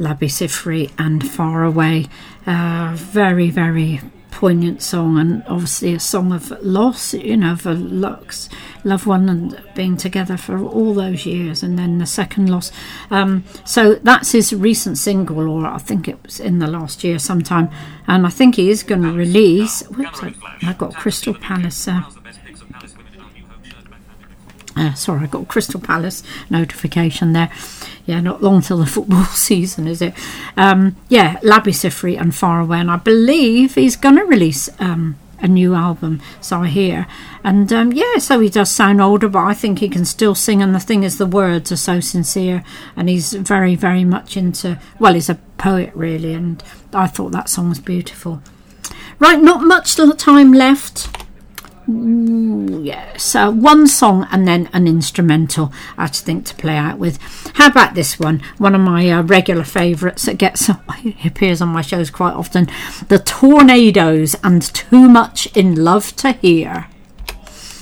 Labi Siffre and Far Away. Very, very poignant song, and obviously a song of loss, you know, of a loved one and being together for all those years, and then the second loss. So that's his recent single, or I think it was in the last year sometime, and I think he is going to release. Whoops, I got Crystal Palace. Sorry, I got Crystal Palace notification there. Yeah, not long till the football season, is it? Yeah, Labi Siffre and Far Away, and I believe he's going to release a new album, so I hear. And yeah, so he does sound older, but I think he can still sing, and the thing is, the words are so sincere, and he's very, very much into, well, he's a poet really, and I thought that song was beautiful. Right, not much time left. Yes, one song and then an instrumental I think to play out with. How about this one of my regular favourites that appears on my shows quite often, The Tornadoes and Too Much in Love to Hear.